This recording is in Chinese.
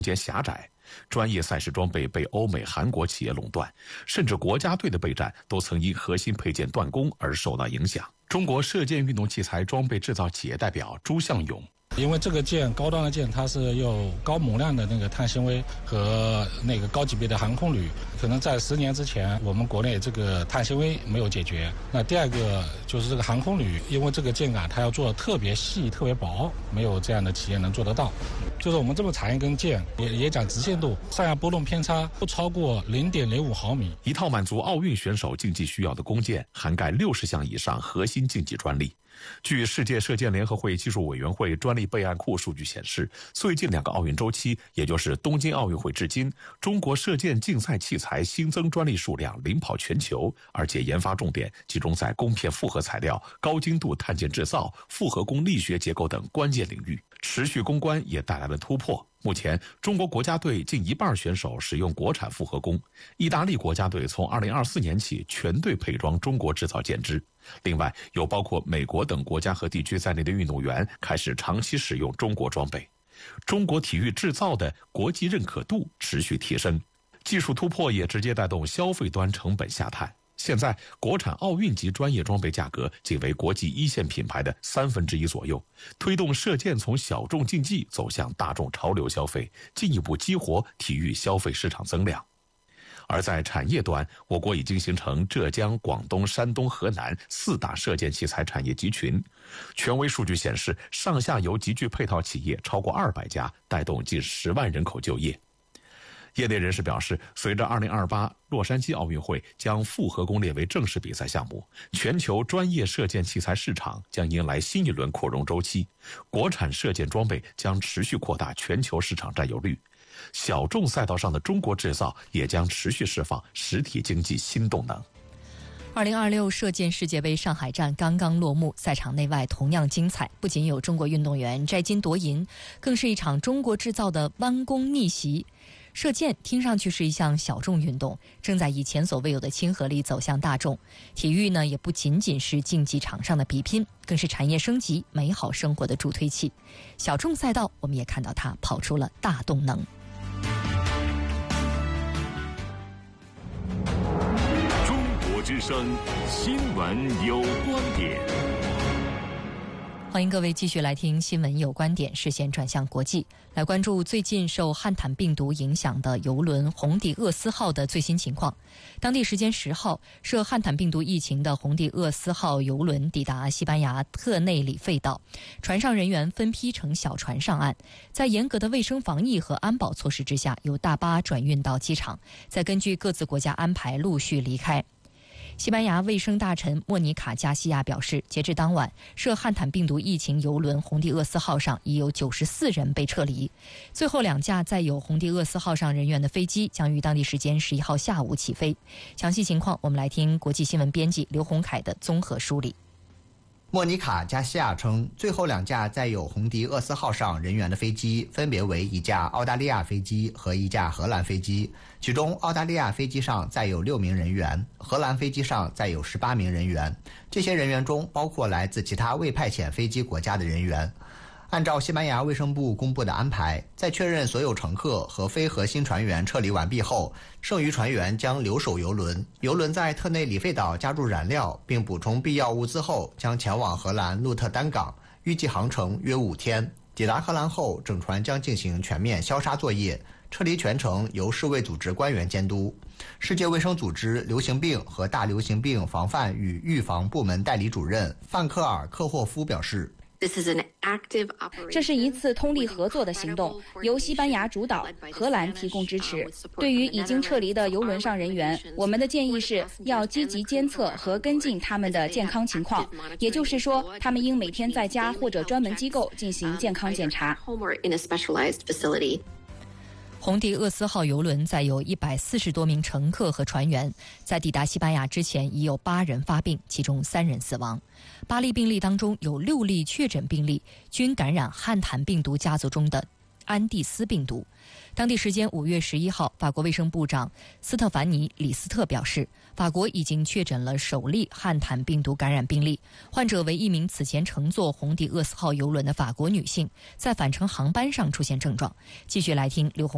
间狭窄，专业赛事装备被欧美、韩国企业垄断，甚至国家队的备战都曾因核心配件断供而受到影响。中国射箭运动器材装备制造企业代表朱向勇。 因为这个箭高端的箭，它是有高锰量的那个碳纤维和那个高级别的航空铝，可能在10年之前，我们国内这个碳纤维没有解决。那第二个就是这个航空铝，因为这个箭杆它要做的特别细、特别薄，没有这样的企业能做得到。就是我们这么长一根箭，也讲直线度，上下波动偏差不超过0.05毫米。 一套满足奥运选手竞技需要的弓箭，涵盖60项以上核心竞技专利。据世界射箭联合会技术委员会专利备案库数据显示，最近2个奥运周期，也就是东京奥运会至今，中国射箭竞赛器材新增专利数量领跑全球，而且研发重点集中在弓片复合材料、高精度碳件制造、复合弓力学结构等关键领域。持续攻关也带来了突破。目前，中国国家队近一半选手使用国产复合弓。意大利国家队从2024年起全队配装中国制造箭支。另外，有包括美国等国家和地区在内的运动员开始长期使用中国装备。中国体育制造的国际认可度持续提升，技术突破也直接带动消费端成本下探。现在，国产奥运级专业装备价格仅为国际一线品牌的1/3左右，推动射箭从小众竞技走向大众潮流消费，进一步激活体育消费市场增量。而在产业端，我国已经形成浙江、广东、山东、河南4大射箭器材产业集群。权威数据显示，上下游集聚配套企业超过200家，带动近10万人口就业。业内人士表示，随着2028洛杉矶奥运会将复合弓列为正式比赛项目，全球专业射箭器材市场将迎来新一轮扩容周期，国产射箭装备将持续扩大全球市场占有率，小众赛道上的中国制造也将持续释放实体经济新动能。 2026射箭世界杯上海站刚刚落幕，赛场内外同样精彩，不仅有中国运动员摘金夺银，更是一场中国制造的弯弓逆袭。射箭听上去是一项小众运动，正在以前所未有的亲和力走向大众。体育呢，也不仅仅是竞技场上的比拼，更是产业升级、美好生活的助推器。小众赛道，我们也看到它跑出了大动能。 中国之声新闻有观点。 欢迎各位继续来听新闻有观点，视线转向国际，来关注最近受汉坦病毒影响的邮轮红地厄斯号的最新情况。当地时间10号，涉汉坦病毒疫情的红地厄斯号邮轮抵达西班牙特内里费岛，船上人员分批乘小船上岸，在严格的卫生防疫和安保措施之下，由大巴转运到机场，再根据各自国家安排陆续离开。西班牙卫生大臣莫妮卡·加西亚表示，截至当晚，涉汉坦病毒疫情邮轮红地厄斯号上已有94人被撤离。最后2架载有红地厄斯号上人员的飞机将于当地时间11号下午起飞。详细情况，我们来听国际新闻编辑刘洪凯的综合梳理。 莫妮卡·加西亚称，最后2架载有红地厄斯号上人员的飞机分别为1架澳大利亚飞机和1架荷兰飞机，其中澳大利亚飞机上载有6名人员，荷兰飞机上载有18名人员。这些人员中包括来自其他未派遣飞机国家的人员。按照西班牙卫生部公布的安排，在确认所有乘客和非核心船员撤离完毕后，剩余船员将留守邮轮。邮轮在特内里费岛加入燃料并补充必要物资后，将前往荷兰鹿特丹港，预计航程约5天。抵达荷兰后，整船将进行全面消杀作业，撤离全程由世卫组织官员监督。世界卫生组织流行病和大流行病防范与预防部门代理主任范克尔克霍夫表示， 这是一次通力合作的行动，由西班牙主导，荷兰提供支持。对于已经撤离的邮轮上人员，我们的建议是要积极监测和跟进他们的健康情况，也就是说，他们应每天在家或者专门机构进行健康检查。 红地厄斯号邮轮载有140多名乘客和船员，在抵达西班牙之前已有8人发病，其中3人死亡。8例病例当中有6例确诊病例均感染汉坦病毒家族中的安地斯病毒。当地时间5月11号，法国卫生部长斯特凡尼·李斯特表示，法国已经确诊了首例汉坦病毒感染病例，患者为一名此前乘坐红地厄斯号邮轮的法国女性，在返程航班上出现症状。继续来听刘洪